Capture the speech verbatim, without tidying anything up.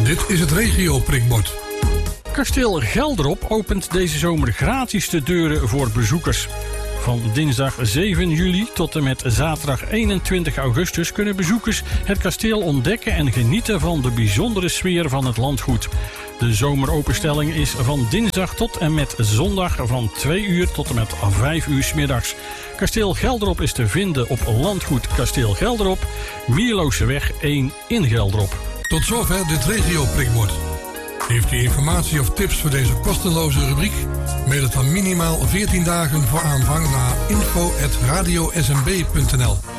Dit is het regio prikbord. Kasteel Gelderop opent deze zomer gratis de deuren voor bezoekers. Van dinsdag zeven juli tot en met zaterdag eenentwintig augustus kunnen bezoekers het kasteel ontdekken en genieten van de bijzondere sfeer van het landgoed. De zomeropenstelling is van dinsdag tot en met zondag van twee uur tot en met vijf uur 's middags. Kasteel Gelderop is te vinden op landgoed Kasteel Gelderop, Mierlooseweg één in Gelderop. Tot zover dit regio prikbord. Heeft u informatie of tips voor deze kosteloze rubriek? Mail het dan minimaal veertien dagen voor aanvang naar info at radio s m b punt n l.